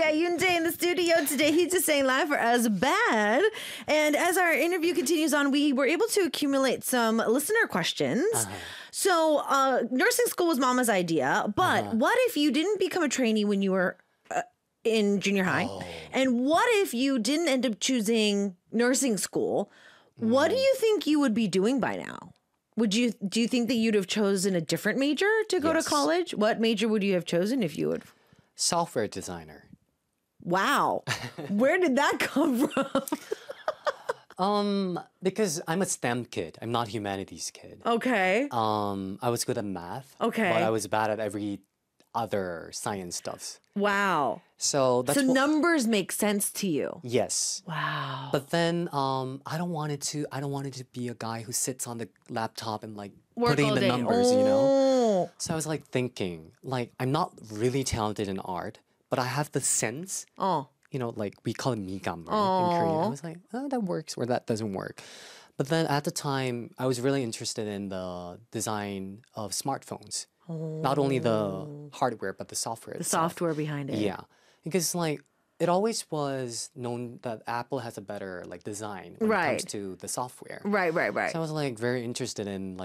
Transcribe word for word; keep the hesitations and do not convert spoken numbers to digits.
got Yoonjae in the studio today. He's just saying live for us bad. And as our interview continues on, we were able to accumulate some listener questions. Uh-huh. So uh, nursing school was Mama's idea, but uh-huh. what if you didn't become a trainee when you were uh, in junior high? Oh. And what if you didn't end up choosing nursing school? Mm. What do you think you would be doing by now? Would you do you think that you'd have chosen a different major to go yes. to college? What major would you have chosen if you would? Software designer. Wow. Where did that come from? um, because I'm a STEM kid. I'm not humanities kid. Okay. Um, I was good at math. Okay. But I was bad at every other science stuffs. Wow. So that's So what, numbers make sense to you. Yes. Wow. But then um I don't want it to I don't want it to be a guy who sits on the laptop and like Work putting all the day. numbers, oh. you know? So I was like thinking, like I'm not really talented in art, but I have the sense. Oh. You know, like we call it migam, right? In Korean. I was like, oh, that works or that doesn't work. But then at the time, I was really interested in the design of smartphones. Oh. Not only the hardware, but the software. The itself. software behind it. Yeah. Because like it always was known that Apple has a better like design when right. it comes to the software. Right, right, right. So I was like very interested in like